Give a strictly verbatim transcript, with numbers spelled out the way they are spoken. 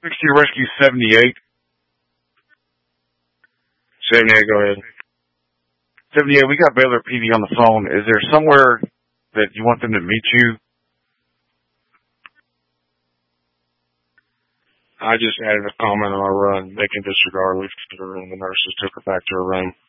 sixty Rescue seventy-eight. seventy-eight, go ahead. seventy-eight, we got Baylor P D on the phone. Is there somewhere that you want them to meet you? I just added a comment on our run. They can disregard Lisa, and the nurses took her back to her room.